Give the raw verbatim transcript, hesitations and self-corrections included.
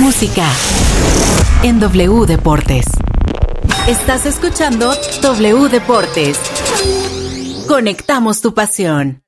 música en W Deportes. Estás escuchando W Deportes. Conectamos tu pasión.